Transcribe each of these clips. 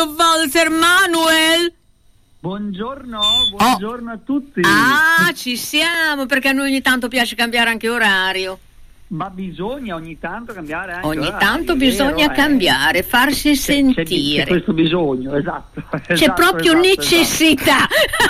Walter Manuel. Buongiorno a tutti. Ci siamo, perché a noi ogni tanto piace cambiare anche orario. Ma bisogna ogni tanto cambiare anche Ogni orario, tanto bisogna cambiare, farsi sentire. C'è questo bisogno, esatto. C'è proprio necessità.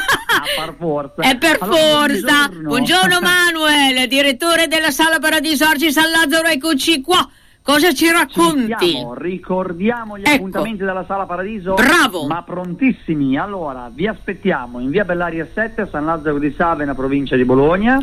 Per forza. È per Allora, forza. Buongiorno Manuel, direttore della Sala Paradiso Orci San Lazzaro, eccoci qua. Cosa ci racconti? Ricordiamo gli appuntamenti della Sala Paradiso. Bravo! Ma prontissimi. Allora, vi aspettiamo in via Bellaria 7 a San Lazzaro di Savena, provincia di Bologna.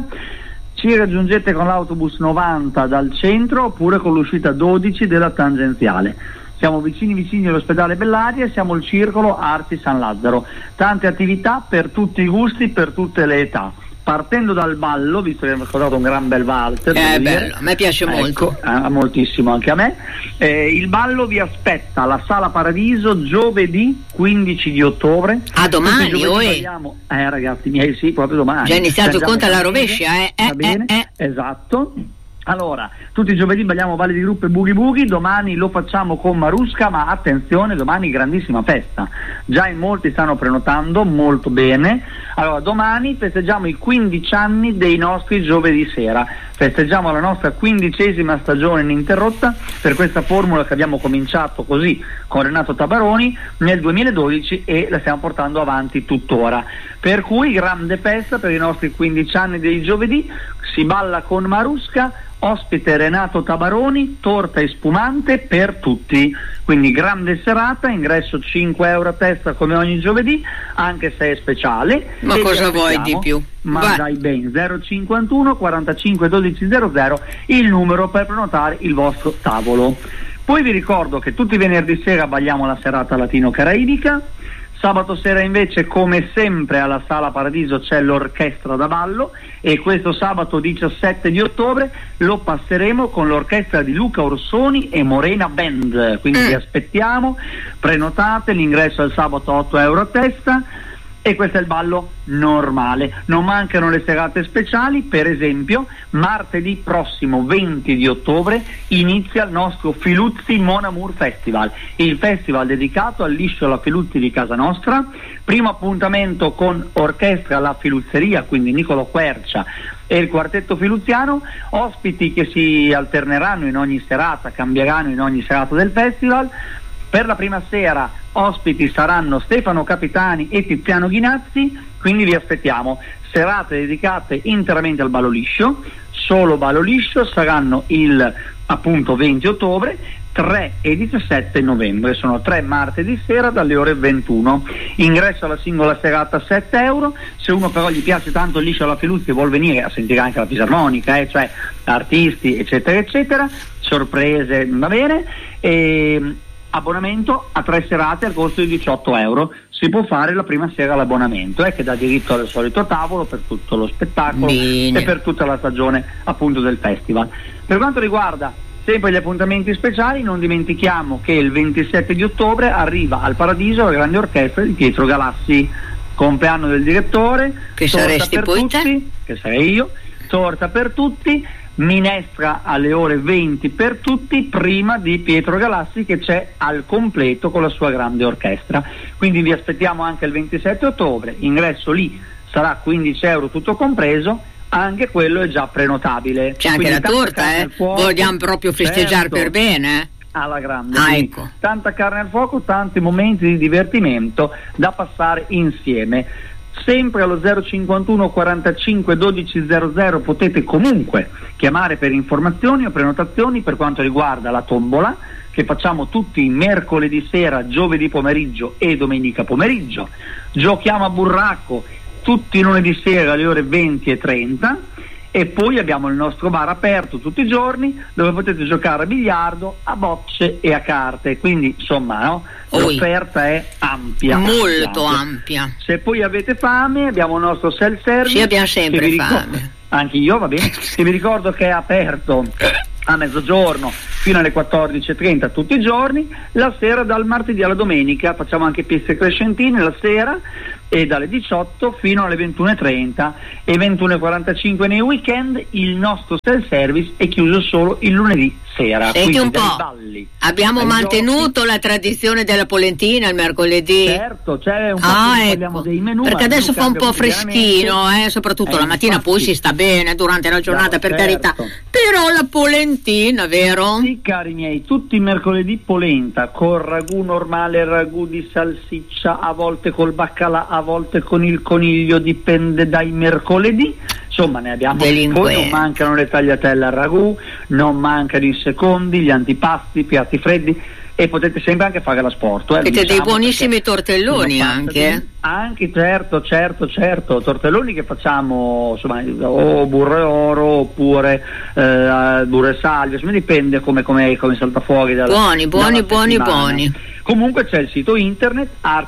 Ci raggiungete con l'autobus 90 dal centro oppure con l'uscita 12 della tangenziale. Siamo vicini all'ospedale Bellaria e siamo il circolo Arci San Lazzaro. Tante attività per tutti i gusti, per tutte le età. Partendo dal ballo, visto che abbiamo ascoltato un gran bel valzer, bello, a me piace molto. Moltissimo anche a me. Il ballo vi aspetta alla Sala Paradiso giovedì 15 di ottobre. Domani, balliamo, ragazzi miei, sì, proprio domani. Già iniziato il conto alla rovescia, Va bene? Esatto. Allora, tutti i giovedì balliamo balli di gruppo e boogie boogie, domani lo facciamo con Marusca, ma attenzione, domani grandissima festa. Già in molti stanno prenotando, molto bene. Allora, domani festeggiamo i 15 anni dei nostri giovedì sera. Festeggiamo la nostra 15ª stagione ininterrotta per questa formula che abbiamo cominciato così con Renato Tabaroni nel 2012 e la stiamo portando avanti tuttora. Per cui grande festa per i nostri 15 anni dei giovedì, si balla con Marusca, ospite Renato Tabaroni, torta e spumante per tutti. Quindi grande serata, ingresso 5 euro a testa come ogni giovedì, anche se è speciale. Ma cosa vuoi di più? Ma dai ben, 051 45 12 00 il numero per prenotare il vostro tavolo. Poi vi ricordo che tutti i venerdì sera balliamo la serata latino-caraibica. Sabato sera invece, come sempre, alla Sala Paradiso c'è l'orchestra da ballo e questo sabato 17 di ottobre lo passeremo con l'orchestra di Luca Orsoni e Morena Band. Quindi vi aspettiamo, prenotate, l'ingresso è il sabato 8 euro a testa. E questo è il ballo normale. Non mancano le serate speciali, per esempio martedì prossimo 20 di ottobre inizia il nostro Filuzzi Mon Amour Festival, il festival dedicato al liscio alla Filuzzi di casa nostra. Primo appuntamento con orchestra La Filuzzeria, quindi Niccolò Quercia e il quartetto filuziano, ospiti che si alterneranno in ogni serata, cambieranno in ogni serata del festival. Per la prima sera ospiti saranno Stefano Capitani e Tiziano Ghinazzi, quindi vi aspettiamo. Serate dedicate interamente al ballo liscio, solo ballo liscio, saranno il appunto 20 ottobre, 3 e 17 novembre, sono 3 martedì sera dalle ore 21. Ingresso alla singola serata 7 euro, se uno però gli piace tanto il liscio alla Filuzzi e vuol venire a sentire anche la fisarmonica, cioè artisti eccetera eccetera, sorprese, va bene, abbonamento a 3 serate al costo di 18 euro. Si può fare la prima sera l'abbonamento, che dà diritto al solito tavolo per tutto lo spettacolo e per tutta la stagione appunto del festival. Per quanto riguarda sempre gli appuntamenti speciali, non dimentichiamo che il 27 di ottobre arriva al Paradiso la grande orchestra di Pietro Galassi, compleanno del direttore, che saresti per poi tutti, te? Che sarei io, torta per tutti, minestra alle ore 20 per tutti, prima di Pietro Galassi che c'è al completo con la sua grande orchestra. Quindi vi aspettiamo anche il 27 ottobre, ingresso lì sarà 15 euro tutto compreso, anche quello è già prenotabile. C'è anche quindi la torta, vogliamo proprio festeggiare per bene, alla grande, ecco. Tanta carne al fuoco, tanti momenti di divertimento da passare insieme. Sempre allo 051 45 12 00 potete comunque chiamare per informazioni o prenotazioni per quanto riguarda la tombola che facciamo tutti mercoledì sera, giovedì pomeriggio e domenica pomeriggio. Giochiamo a burraco tutti i lunedì sera alle ore 20:30 e poi abbiamo il nostro bar aperto tutti i giorni dove potete giocare a biliardo, a bocce e a carte, quindi insomma l'offerta è ampia, molto ampia. Se poi avete fame abbiamo il nostro self-service. Sì, abbiamo sempre fame. Anche io, va bene. E vi ricordo che è aperto a mezzogiorno fino alle 14:30 tutti i giorni, la sera dal martedì alla domenica, facciamo anche piste crescentine la sera e dalle 18 fino alle 21:30 e 21:45 nei weekend. Il nostro self-service è chiuso solo il lunedì sera. Senti un po', balli, abbiamo mantenuto la tradizione della polentina il mercoledì. Certo, c'è un po' parliamo dei menù, perché adesso fa un po' freschino, soprattutto la mattina, infatti, poi si sta bene durante la giornata, per carità, però la polentina, vero? Sì, cari miei, tutti i mercoledì polenta con ragù normale, ragù di salsiccia, a volte col baccalà, a volte con il coniglio, dipende dai mercoledì. Insomma, ne abbiamo. Poi non mancano le tagliatelle al ragù, non mancano i secondi, gli antipasti, i piatti freddi, e potete sempre anche fare l'asporto. Avete dei buonissimi tortelloni anche? Anche, certo, tortelloni che facciamo, insomma, o burro oro oppure burro e salvia, insomma, dipende come salta fuori buoni. Comunque c'è il sito internet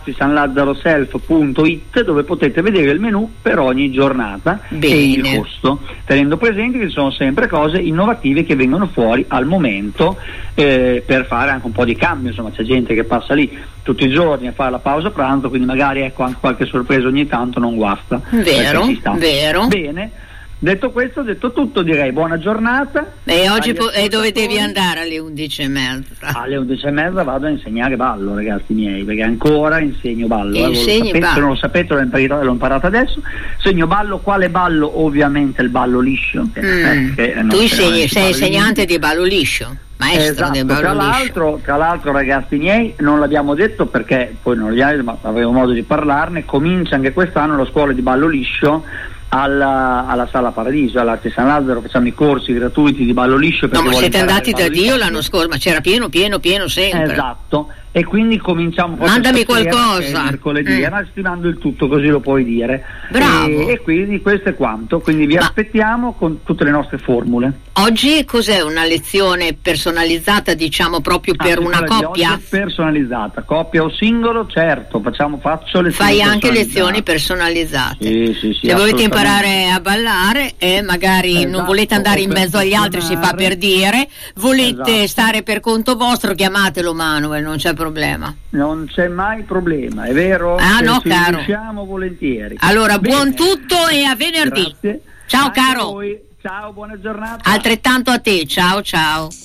artisanlazzaroself.it dove potete vedere il menù per ogni giornata. Bene. E il costo, tenendo presente che ci sono sempre cose innovative che vengono fuori al momento, per fare anche un po' di cambio. Insomma, c'è gente che passa lì tutti i giorni a fare la pausa pranzo, quindi magari ecco anche qualche sorpresa ogni tanto non guasta. Vero. Bene, detto questo, detto tutto, direi buona giornata. E oggi dove devi andare alle 11:30? Alle 11:30 vado a insegnare ballo, ragazzi miei, perché ancora insegno ballo. Se non lo sapete, l'ho imparato adesso. Insegno ballo. Quale ballo? Ovviamente il ballo liscio. Tu sei insegnante di ballo liscio? Maestro del ballo tra l'altro, ragazzi miei, non l'abbiamo detto perché poi non ma avevo modo di parlarne, comincia anche quest'anno la scuola di ballo liscio alla Sala Paradiso, all'Arte San Lazzaro. Facciamo i corsi gratuiti di ballo liscio. No, ma siete andati da Dio l'anno scorso, ma c'era pieno sempre. Esatto, e quindi cominciamo. Mandami qualcosa. Mercoledì, ti mando il tutto, così lo puoi dire. Bravo. E quindi questo è quanto. Quindi vi aspettiamo con tutte le nostre formule. Oggi cos'è una lezione personalizzata, diciamo, proprio per una coppia? Personalizzata, coppia o singolo, certo, faccio lezioni. Fai anche lezioni personalizzate. Sì, se volete imparare a ballare e magari non volete andare in mezzo agli altri, si fa per dire, volete stare per conto vostro, chiamatelo Manuel, non c'è problema. Non c'è mai problema, è vero? No, caro. Riusciamo volentieri. Allora, buon tutto e a venerdì. Grazie. Ciao, anche caro. a voi. Ciao, buona giornata. Altrettanto a te, ciao.